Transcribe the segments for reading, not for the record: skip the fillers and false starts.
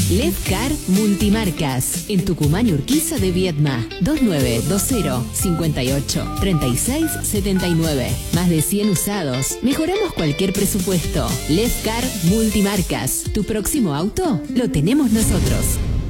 Levcar Multimarcas, en Tucumán y Urquiza de Viedma, 2920-58-3679. Más de 100 usados. Mejoramos cualquier presupuesto. Levcar Multimarcas. Tu próximo auto lo tenemos nosotros.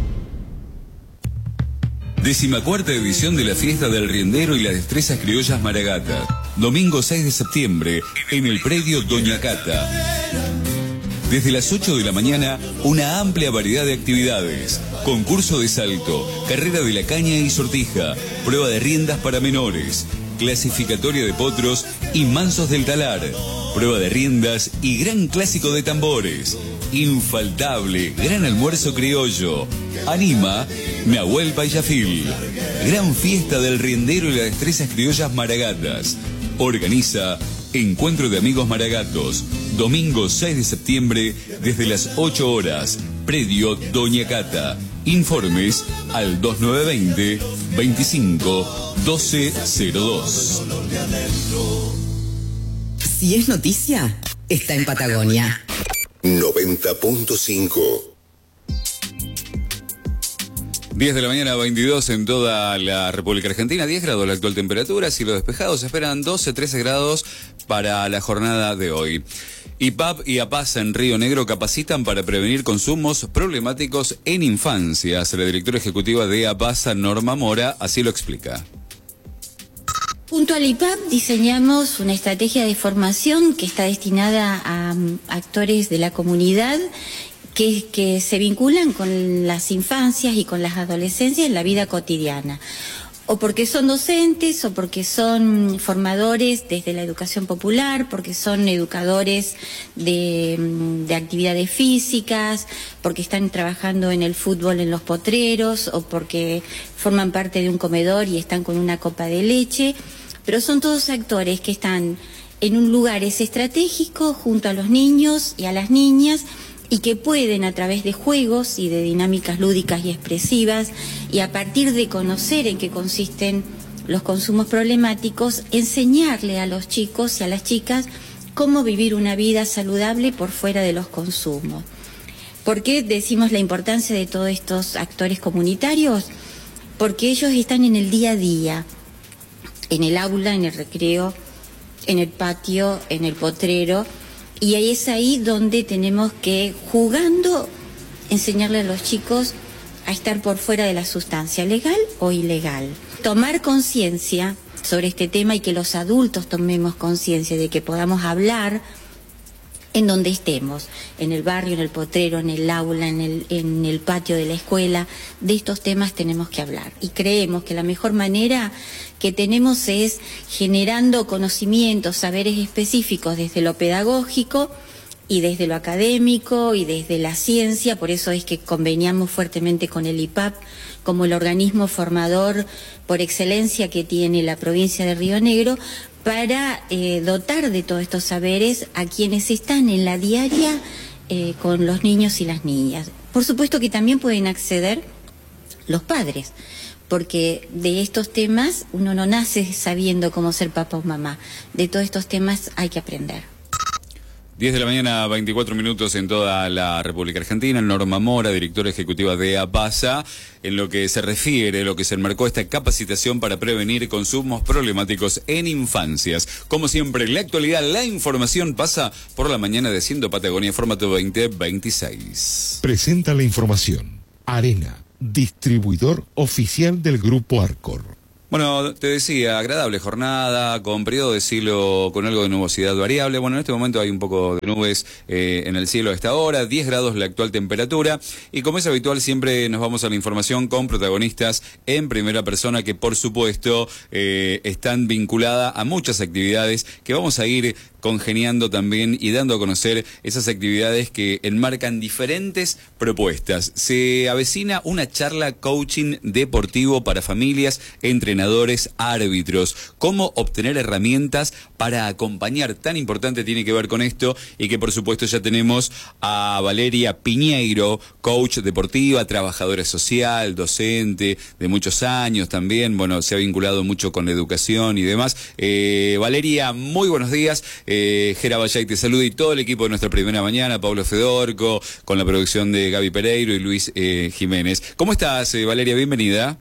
14ª edición de la Fiesta del Riendero y las Destrezas Criollas Maragata. Domingo 6 de septiembre, en el predio Doña Cata. Desde las 8 de la mañana, una amplia variedad de actividades. Concurso de salto, carrera de la caña y sortija, prueba de riendas para menores, clasificatoria de potros y mansos del talar, prueba de riendas y gran clásico de tambores. Infaltable, gran almuerzo criollo. Anima Nahuel Payafil. Gran fiesta del Riendero y las Destrezas Criollas Maragatas. Organiza Encuentro de Amigos Maragatos. Domingo 6 de septiembre desde las 8 horas. Predio Doña Cata. Informes al 2920 25 1202. Si es noticia, está en Patagonia. 90.5. 10 de la mañana, 22 en toda la República Argentina, 10 grados la actual temperatura, cielo despejado, se esperan 12-13 grados para la jornada de hoy. IPAP y APASA en Río Negro capacitan para prevenir consumos problemáticos en infancias. La directora ejecutiva de APASA, Norma Mora, así lo explica. Junto al IPAP diseñamos una estrategia de formación que está destinada a actores de la comunidad que se vinculan con las infancias y con las adolescencias en la vida cotidiana, o porque son docentes, o porque son formadores desde la educación popular, porque son educadores de actividades físicas, porque están trabajando en el fútbol en los potreros, o porque forman parte de un comedor y están con una copa de leche, pero son todos actores que están en un lugar estratégico junto a los niños y a las niñas, y que pueden, a través de juegos y de dinámicas lúdicas y expresivas, y a partir de conocer en qué consisten los consumos problemáticos, enseñarle a los chicos y a las chicas cómo vivir una vida saludable por fuera de los consumos. ¿Por qué decimos la importancia de todos estos actores comunitarios? Porque ellos están en el día a día, en el aula, en el recreo, en el patio, en el potrero. Y ahí es ahí donde tenemos que, jugando, enseñarle a los chicos a estar por fuera de la sustancia, legal o ilegal. Tomar conciencia sobre este tema y que los adultos tomemos conciencia de que podamos hablar en donde estemos, en el barrio, en el potrero, en el aula, en el patio de la escuela. De estos temas tenemos que hablar. Y creemos que la mejor manera que tenemos es generando conocimientos, saberes específicos desde lo pedagógico y desde lo académico y desde la ciencia. Por eso es que conveniamos fuertemente con el IPAP como el organismo formador por excelencia que tiene la provincia de Río Negro, para dotar de todos estos saberes a quienes están en la diaria con los niños y las niñas. Por supuesto que también pueden acceder los padres, porque de estos temas uno no nace sabiendo cómo ser papá o mamá. De todos estos temas hay que aprender. 10 de la mañana, 24 minutos en toda la República Argentina. Norma Mora, directora ejecutiva de APASA, en lo que se refiere, lo que se enmarcó esta capacitación para prevenir consumos problemáticos en infancias. Como siempre, en la actualidad, la información pasa por la mañana de Haciendo Patagonia, formato 2026. Presenta la información. Arena, distribuidor oficial del Grupo Arcor. Bueno, te decía, agradable jornada, con periodo de cielo con algo de nubosidad variable. Bueno, en este momento hay un poco de nubes en el cielo a esta hora, 10 grados la actual temperatura. Y como es habitual, siempre nos vamos a la información con protagonistas en primera persona que, por supuesto, están vinculadas a muchas actividades que vamos a ir congeniando también y dando a conocer esas actividades que enmarcan diferentes propuestas. Se avecina una charla coaching deportivo para familias, entrenadores, árbitros. Cómo obtener herramientas para acompañar, tan importante tiene que ver con esto, y que por supuesto ya tenemos a Valeria Piñeiro, coach deportiva, trabajadora social, docente de muchos años también. Bueno, se ha vinculado mucho con la educación y demás. Valeria, muy buenos días. Gera Vallay te saluda y todo el equipo de Nuestra Primera Mañana, Pablo Fedorco, con la producción de Gaby Pereiro y Luis Jiménez. ¿Cómo estás, Valeria? Bienvenida.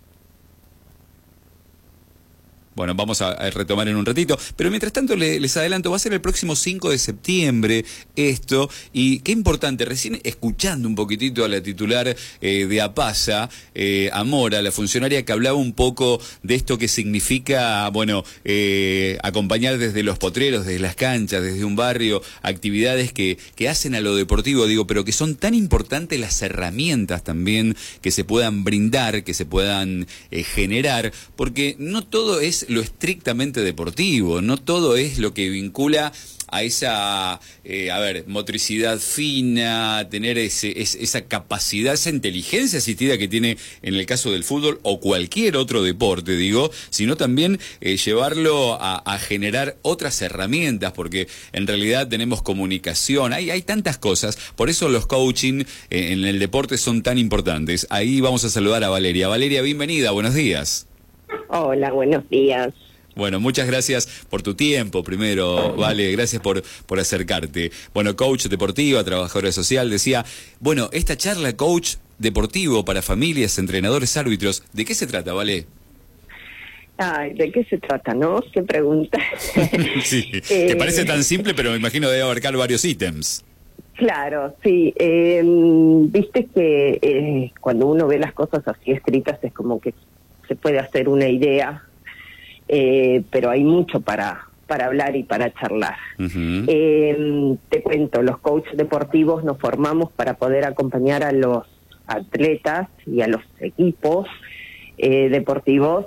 Bueno, vamos a retomar en un ratito, pero mientras tanto les adelanto, va a ser el próximo 5 de septiembre esto, y qué importante, recién escuchando un poquitito a la titular de APASA, a Mora, la funcionaria que hablaba un poco de esto que significa, bueno, acompañar desde los potreros, desde las canchas, desde un barrio, actividades que hacen a lo deportivo, digo, pero que son tan importantes las herramientas también que se puedan brindar, que se puedan generar, porque no todo es lo estrictamente deportivo, no todo es lo que vincula a esa, motricidad fina, tener esa capacidad, esa inteligencia asistida que tiene en el caso del fútbol o cualquier otro deporte, digo, sino también llevarlo a generar otras herramientas, porque en realidad tenemos comunicación, hay tantas cosas, por eso los coaching en el deporte son tan importantes. Ahí vamos a saludar a Valeria. Valeria, bienvenida, buenos días. Hola, buenos días. Bueno, muchas gracias por tu tiempo, primero, Vale, gracias por acercarte. Bueno, coach deportiva, trabajadora social, decía, bueno, esta charla coach deportivo para familias, entrenadores, árbitros, ¿de qué se trata, Vale? Ay, ¿de qué se trata, no? ¿Qué pregunta? Sí, que parece tan simple, pero me imagino debe abarcar varios ítems. Claro, sí. Viste que cuando uno ve las cosas así escritas es como que se puede hacer una idea, pero hay mucho para hablar y para charlar. Te cuento, los coaches deportivos nos formamos para poder acompañar a los atletas y a los equipos deportivos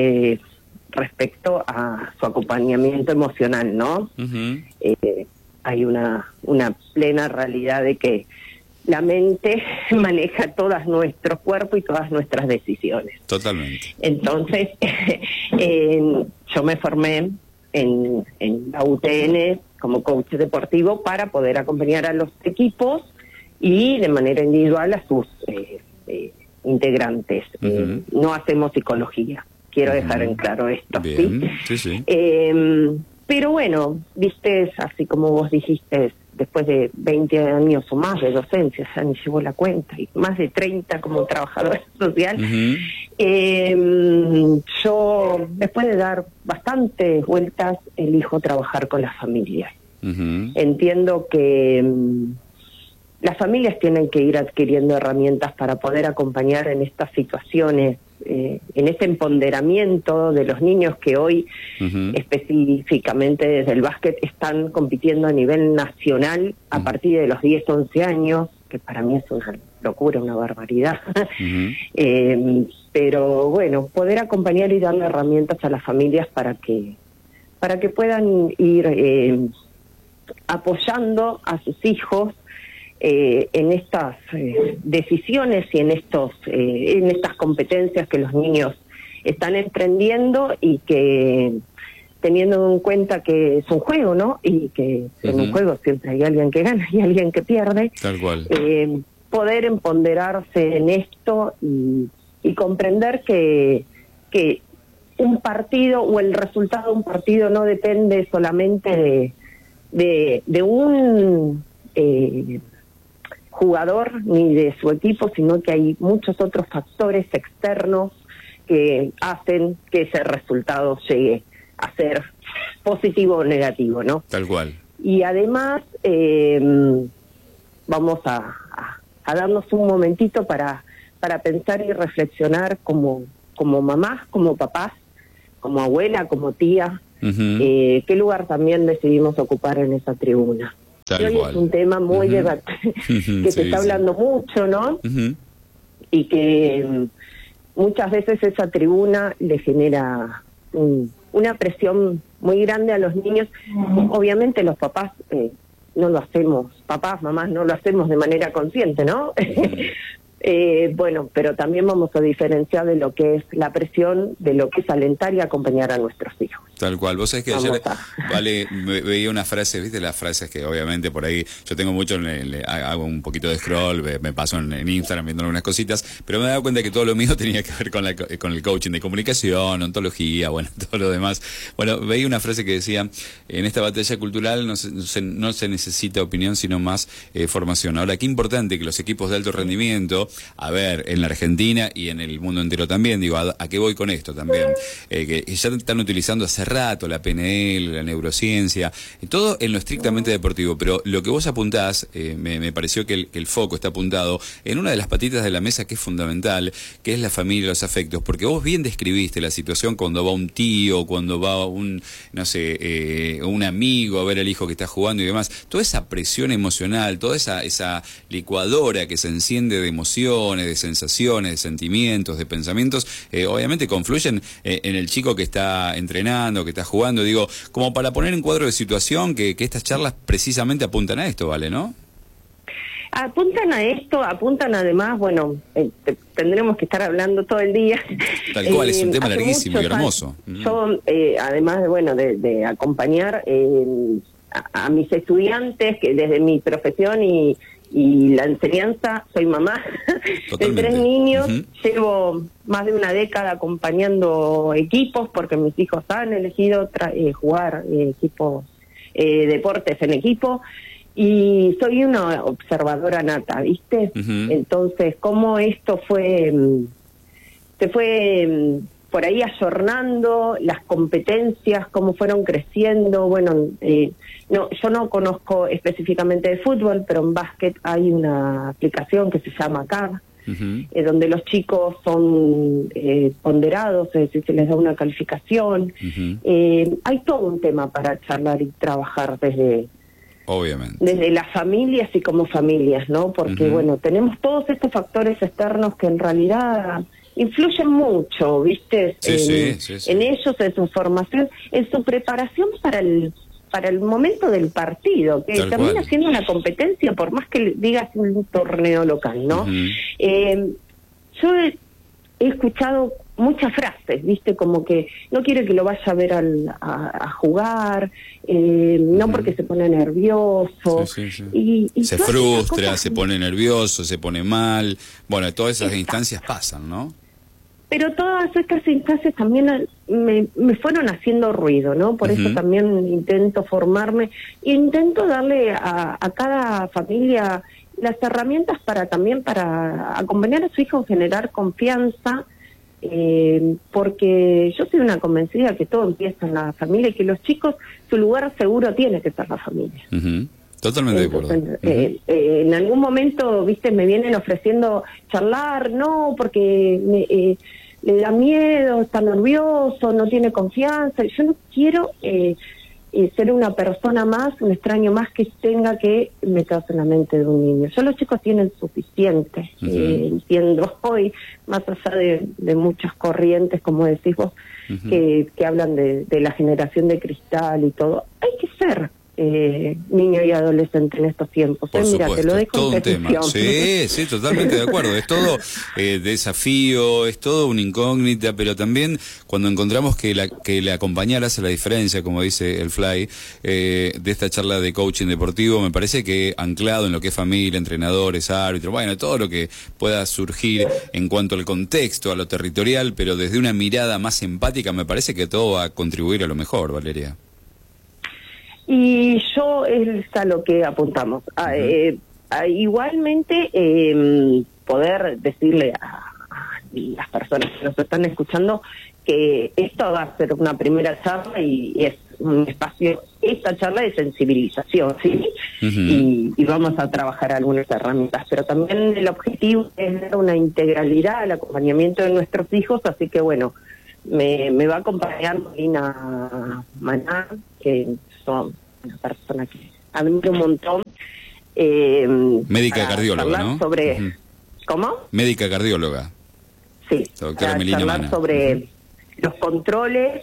respecto a su acompañamiento emocional, ¿no? Hay una plena realidad de que la mente maneja todo nuestro cuerpo y todas nuestras decisiones. Totalmente. Entonces, yo me formé en la UTN como coach deportivo para poder acompañar a los equipos y de manera individual a sus integrantes. No hacemos psicología, quiero dejar en claro esto. Bien, sí. Pero bueno, viste, así como vos dijiste, después de 20 años o más de docencia, ya ni llevo la cuenta, y más de 30 como trabajadora social, yo, después de dar bastantes vueltas, elijo trabajar con las familias. Entiendo que las familias tienen que ir adquiriendo herramientas para poder acompañar en estas situaciones, en este empoderamiento de los niños que hoy específicamente desde el básquet están compitiendo a nivel nacional a partir de los 10, 11 años, que para mí es una locura, una barbaridad. Pero bueno, poder acompañar y darle herramientas a las familias para que puedan ir apoyando a sus hijos en estas decisiones y en estas competencias que los niños están emprendiendo, y que teniendo en cuenta que es un juego, ¿no? Y que en un juego siempre hay alguien que gana y alguien que pierde. Tal cual. Poder empoderarse en esto y comprender que un partido o el resultado de un partido no depende solamente de un jugador ni de su equipo, sino que hay muchos otros factores externos que hacen que ese resultado llegue a ser positivo o negativo, ¿no? Tal cual. Y además vamos a darnos un momentito para pensar y reflexionar como mamás, como papás, como abuela, como tía, qué lugar también decidimos ocupar en esa tribuna. Tal hoy cual. Es un tema muy que se está hablando mucho, ¿no? Y que muchas veces esa tribuna le genera una presión muy grande a los niños. Obviamente los papás no lo hacemos, papás, mamás, no lo hacemos de manera consciente, ¿no? Bueno, pero también vamos a diferenciar de lo que es la presión, de lo que es alentar y acompañar a nuestros hijos. Tal cual. Vos sabés que ayer veía una frase, viste las frases que obviamente por ahí, yo tengo mucho, hago un poquito de scroll, me paso en Instagram viendo algunas cositas, pero me he dado cuenta que todo lo mío tenía que ver con el coaching de comunicación, ontología, bueno, todo lo demás. Bueno, veía una frase que decía, en esta batalla cultural no se necesita opinión, sino más formación. Ahora, qué importante que los equipos de alto rendimiento, a ver, en la Argentina y en el mundo entero también, digo, ¿a qué voy con esto también? Que ya están utilizando hace rato la PNL, la neurociencia, todo en lo estrictamente deportivo, pero lo que vos apuntás, me pareció que el foco está apuntado en una de las patitas de la mesa que es fundamental, que es la familia y los afectos, porque vos bien describiste la situación cuando va un tío, cuando va un amigo a ver al hijo que está jugando y demás, toda esa presión emocional, toda esa licuadora que se enciende de emociones, de sensaciones, de sentimientos, de pensamientos, obviamente confluyen en el chico que está entrenando, que está jugando, digo, como para poner en cuadro de situación que estas charlas precisamente apuntan a esto, ¿vale? ¿No? Apuntan a esto, apuntan además, bueno, tendremos que estar hablando todo el día. Tal cual, es un tema larguísimo y hermoso. Yo, además de acompañar a mis estudiantes, que desde mi profesión y la enseñanza, soy mamá de 3 niños, llevo más de una década acompañando equipos, porque mis hijos han elegido jugar equipos, deportes en equipo, y soy una observadora nata, ¿viste? Entonces, cómo esto se fue por ahí ayornando, las competencias, cómo fueron creciendo. Bueno, yo no conozco específicamente de fútbol, pero en básquet hay una aplicación que se llama CAB, donde los chicos son ponderados, es decir, se les da una calificación. Hay todo un tema para charlar y trabajar desde las familias y como familias, ¿no? Porque, bueno, tenemos todos estos factores externos que en realidad influyen mucho, ¿viste? En ellos, en su formación, en su preparación para el momento del partido, que termina siendo una competencia, por más que digas un torneo local, ¿no? Yo he escuchado muchas frases, ¿viste? Como que no quiere que lo vaya a ver a jugar, no porque se pone nervioso. Y se frustra, se pone nervioso, se pone mal. Bueno, todas esas instancias pasan, ¿no? Pero todas estas instancias también me fueron haciendo ruido, ¿no? Por eso también intento formarme, intento darle a cada familia las herramientas para acompañar a su hijo, generar confianza, porque yo soy una convencida que todo empieza en la familia y que los chicos, su lugar seguro tiene que ser la familia. Totalmente de acuerdo. En algún momento, viste, me vienen ofreciendo charlar, no, porque le da miedo, está nervioso, no tiene confianza. Yo no quiero ser una persona más, un extraño más que tenga que meterse en la mente de un niño. Los chicos tienen suficiente, entiendo hoy, más allá de muchas corrientes, como decís vos, que hablan de la generación de cristal y todo. Hay que ser niño y adolescente en estos tiempos. Por Mira, te lo dejo todo un tema. Sí, totalmente de acuerdo. Es todo desafío, es todo una incógnita, pero también cuando encontramos que la acompañar hace la diferencia, como dice el Fly, de esta charla de coaching deportivo, me parece que anclado en lo que es familia, entrenadores, árbitros, bueno, todo lo que pueda surgir en cuanto al contexto, a lo territorial, pero desde una mirada más empática, me parece que todo va a contribuir a lo mejor, Valeria. Y yo es a lo que apuntamos. Igualmente, poder decirle a las personas que nos están escuchando que esto va a ser una primera charla y es un espacio, esta charla de sensibilización, ¿sí? Y vamos a trabajar algunas herramientas, pero también el objetivo es dar una integralidad al acompañamiento de nuestros hijos, así que bueno, me va a acompañar Molina Maná, que son una persona que admiro un montón. Médica cardióloga, ¿no? Sobre, ¿cómo? Médica cardióloga. Sí, doctora para Melina hablar Mana. sobre los controles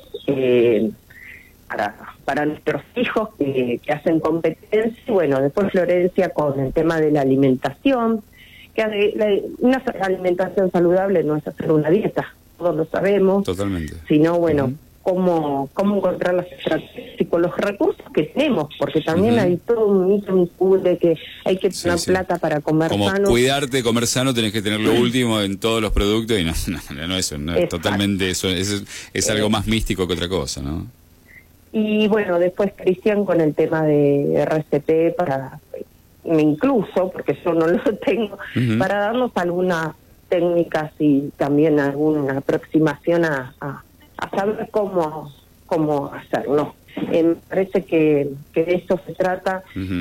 para nuestros hijos que hacen competencia. Bueno, después Florencia con el tema de la alimentación, una alimentación saludable no es hacer una dieta, todos lo sabemos. Totalmente. Sino, bueno, cómo encontrar las estrategias con los recursos que tenemos, porque también hay todo un mito de que hay que tener plata para comer como sano. Cuidarte, comer sano, tenés que tener lo último en todos los productos, y no eso, no, totalmente eso es algo más místico que otra cosa, ¿no? Y bueno, después Cristian con el tema de RCP, me incluso, porque yo no lo tengo, para darnos algunas técnicas y también alguna aproximación a saber cómo hacerlo. Me parece que de eso se trata,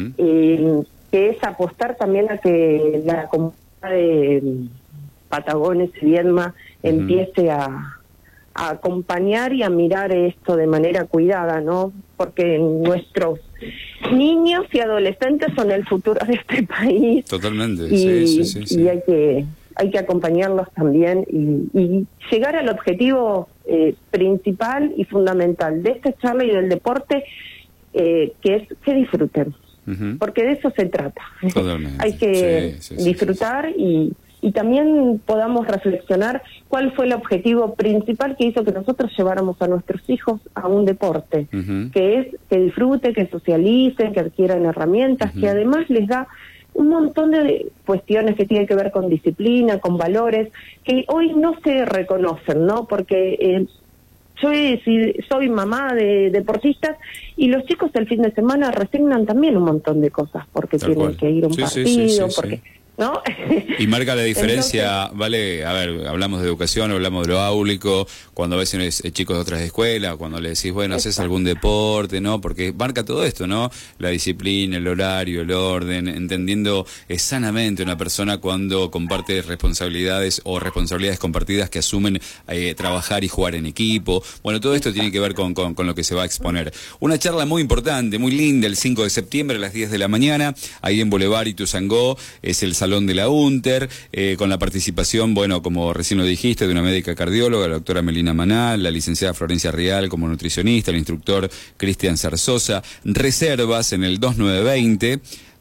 que es apostar también a que la comunidad de Patagones y Viedma empiece a acompañar y a mirar esto de manera cuidada, ¿no? Porque nuestros niños y adolescentes son el futuro de este país. Totalmente, sí. Y hay que acompañarlos también y llegar al objetivo principal y fundamental de esta charla y del deporte, que es que disfruten, porque de eso se trata. Totalmente. Hay que disfrutar y también podamos reflexionar cuál fue el objetivo principal que hizo que nosotros lleváramos a nuestros hijos a un deporte, que es que disfruten, que socialicen, que adquieran herramientas, que además les da un montón de cuestiones que tienen que ver con disciplina, con valores, que hoy no se reconocen, ¿no? Porque yo soy mamá de deportistas y los chicos el fin de semana resignan también un montón de cosas, porque tienen que ir a un partido, porque... ¿no? Y marca la diferencia, ¿vale? A ver, hablamos de educación, hablamos de lo áulico, cuando a veces chicos de otras escuelas, cuando le decís, bueno, haces algún deporte, ¿no? Porque marca todo esto, ¿no? La disciplina, el horario, el orden, entendiendo sanamente una persona cuando comparte responsabilidades o responsabilidades compartidas que asumen trabajar y jugar en equipo. Bueno, todo esto tiene que ver con lo que se va a exponer. Una charla muy importante, muy linda, el 5 de septiembre a las 10 de la mañana, ahí en Boulevard Ituzaingó, es el Salón de la UNTER, con la participación, bueno, como recién lo dijiste, de una médica cardióloga, la doctora Melina Manal, la licenciada Florencia Rial como nutricionista, el instructor Cristian Zarzosa. Reservas en el 2920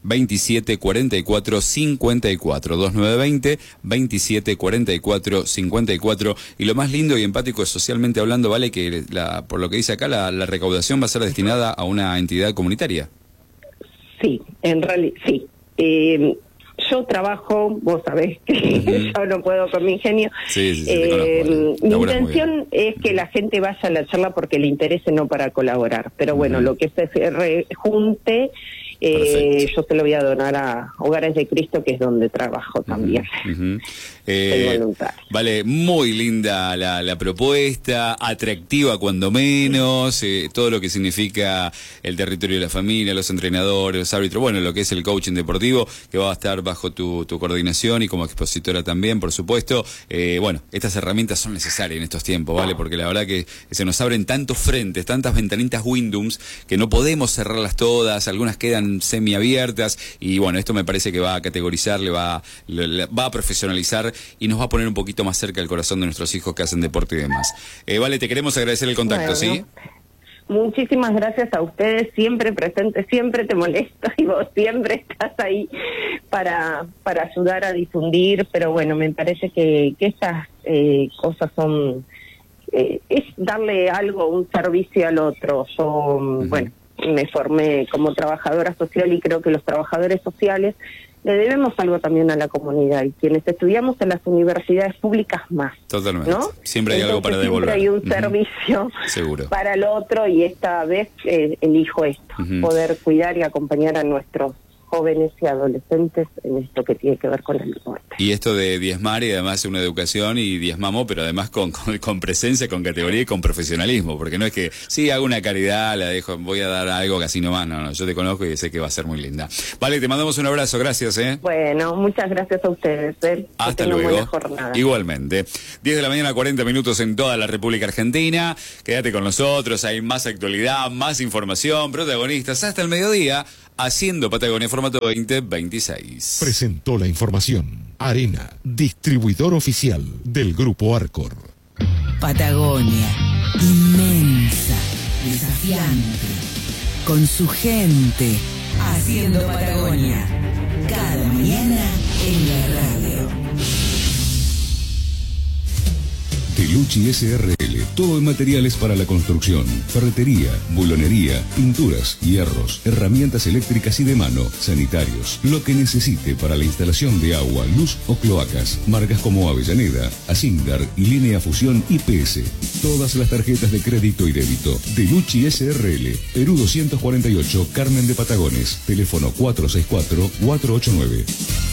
2744 54 2920 2744 54. Y lo más lindo y empático es, socialmente hablando, vale, que por lo que dice acá, la recaudación va a ser destinada a una entidad comunitaria. Sí, en realidad sí. Yo trabajo, vos sabés que yo no puedo con mi ingenio. Sí, mi intención es que la gente vaya a la charla porque le interese, no para colaborar. Pero bueno, lo que se junte, yo se lo voy a donar a Hogares de Cristo, que es donde trabajo también. Vale, muy linda la propuesta, atractiva cuando menos, todo lo que significa el territorio de la familia, los entrenadores, los árbitros, bueno, lo que es el coaching deportivo, que va a estar bajo tu coordinación y como expositora también, por supuesto. Bueno, estas herramientas son necesarias en estos tiempos, ¿vale? Porque la verdad que se nos abren tantos frentes, tantas ventanitas Windows, que no podemos cerrarlas todas, algunas quedan semiabiertas, y bueno, esto me parece que va a categorizar, va a profesionalizar y nos va a poner un poquito más cerca del corazón de nuestros hijos que hacen deporte y demás. Vale, te queremos agradecer el contacto, bueno, ¿sí? Muchísimas gracias a ustedes, siempre presentes, siempre te molesto y vos siempre estás ahí para ayudar a difundir, pero bueno, me parece que estas cosas son, es darle algo, un servicio al otro. Yo, bueno, me formé como trabajadora social y creo que los trabajadores sociales le debemos algo también a la comunidad, y quienes estudiamos en las universidades públicas más. Totalmente. ¿No? Siempre hay algo para devolver. Siempre hay un servicio seguro para el otro, y esta vez elijo esto, poder cuidar y acompañar a nuestros jóvenes y adolescentes en esto que tiene que ver con el deporte. Y esto de diezmar, y además una educación, y diezmamos, pero además con presencia, con categoría y con profesionalismo, porque no es que, sí, hago una caridad, la dejo, voy a dar algo casi nomás, no, yo te conozco y sé que va a ser muy linda. Vale, te mandamos un abrazo, gracias. Bueno, muchas gracias a ustedes. Hasta luego. Buena jornada. Igualmente. 10 de la mañana, 40 minutos en toda la República Argentina. Quédate con nosotros, hay más actualidad, más información, protagonistas, hasta el mediodía, haciendo Patagonia Formato 2026. Presentó la información Arena, distribuidor oficial del Grupo Arcor. Patagonia, inmensa, desafiante, con su gente, haciendo Patagonia, cada mañana en la radio. Delucci SRL, todo en materiales para la construcción, ferretería, bulonería, pinturas, hierros, herramientas eléctricas y de mano, sanitarios, lo que necesite para la instalación de agua, luz o cloacas. Marcas como Avellaneda, Asindar y Línea Fusión IPS. Todas las tarjetas de crédito y débito. Delucci SRL, Perú 248, Carmen de Patagones. Teléfono 464-489.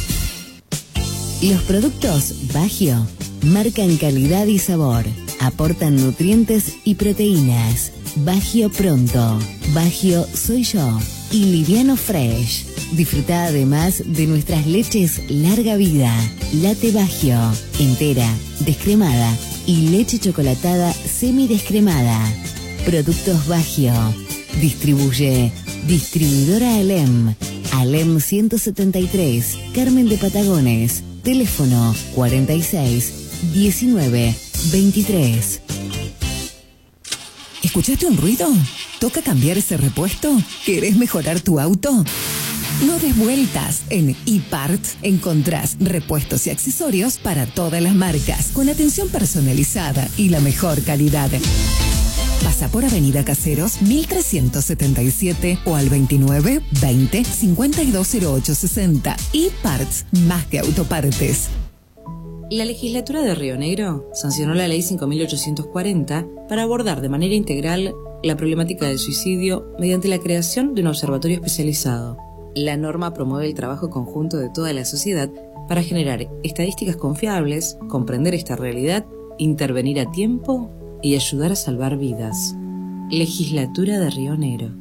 Los productos Bagio marcan calidad y sabor, aportan nutrientes y proteínas. Bagio Pronto, Bagio Soy Yo y Liviano Fresh. Disfruta además de nuestras leches Larga Vida, Latte Bagio, entera, descremada y leche chocolatada semidescremada. Productos Bagio. Distribuye Distribuidora Alem. Alem 173, Carmen de Patagones. Teléfono 46 19 23. ¿Escuchaste un ruido? ¿Toca cambiar ese repuesto? ¿Querés mejorar tu auto? No des vueltas. En eParts encontrás repuestos y accesorios para todas las marcas, con atención personalizada y la mejor calidad. Pasa por Avenida Caseros 1377 o al 29 20 520860. eParts, más que autopartes. La legislatura de Río Negro sancionó la ley 5840 para abordar de manera integral la problemática del suicidio mediante la creación de un observatorio especializado. La norma promueve el trabajo conjunto de toda la sociedad para generar estadísticas confiables, comprender esta realidad, intervenir a tiempo y ayudar a salvar vidas. Legislatura de Río Negro.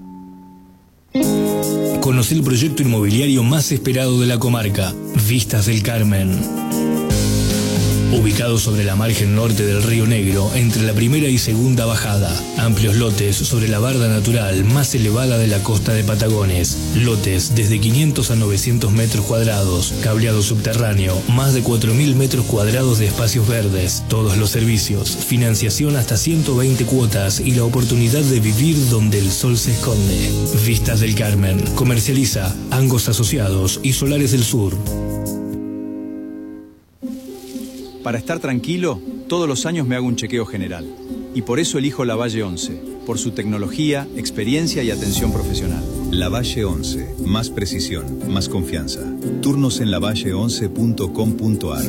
Conoce el proyecto inmobiliario más esperado de la comarca, Vistas del Carmen. Ubicado sobre la margen norte del Río Negro, entre la primera y segunda bajada. Amplios lotes sobre la barda natural más elevada de la costa de Patagones. Lotes desde 500 a 900 metros cuadrados. Cableado subterráneo, más de 4.000 metros cuadrados de espacios verdes. Todos los servicios, financiación hasta 120 cuotas y la oportunidad de vivir donde el sol se esconde. Vistas del Carmen. Comercializa Angos Asociados y Solares del Sur. Para estar tranquilo, todos los años me hago un chequeo general. Y por eso elijo Lavalle 11, por su tecnología, experiencia y atención profesional. Lavalle 11, más precisión, más confianza. Turnos en lavalle11.com.ar.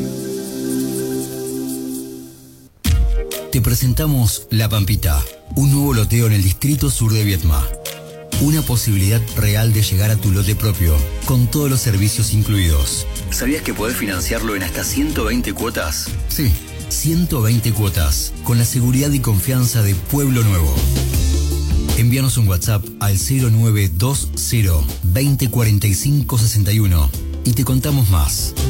Te presentamos La Pampita, un nuevo loteo en el distrito sur de Viedma. Una posibilidad real de llegar a tu lote propio, con todos los servicios incluidos. ¿Sabías que podés financiarlo en hasta 120 cuotas? Sí, 120 cuotas, con la seguridad y confianza de Pueblo Nuevo. Envíanos un WhatsApp al 0920 2045 61 y te contamos más.